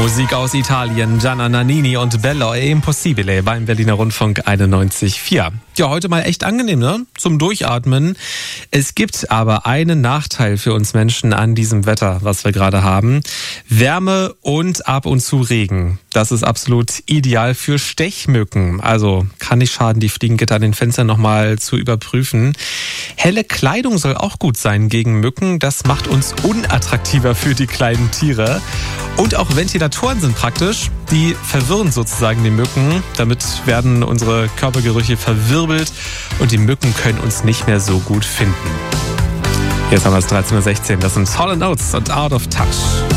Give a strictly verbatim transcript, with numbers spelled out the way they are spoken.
Musik aus Italien, Gianna Nannini und Bello e Impossibile beim Berliner Rundfunk einundneunzig Komma vier. Ja, heute mal echt angenehm, ne? Zum Durchatmen. Es gibt aber einen Nachteil für uns Menschen an diesem Wetter, was wir gerade haben. Wärme und ab und zu Regen. Das ist absolut ideal für Stechmücken. Also kann nicht schaden, die Fliegengitter an den Fenstern nochmal zu überprüfen. Helle Kleidung soll auch gut sein gegen Mücken. Das macht uns unattraktiver für die kleinen Tiere. Und auch Ventilatoren sind praktisch. Die verwirren sozusagen die Mücken. Damit werden unsere Körpergerüche verwirbelt und die Mücken können uns nicht mehr so gut finden. Jetzt haben wir es dreizehn Uhr sechzehn. Das sind Hall and Oates und Out of Touch.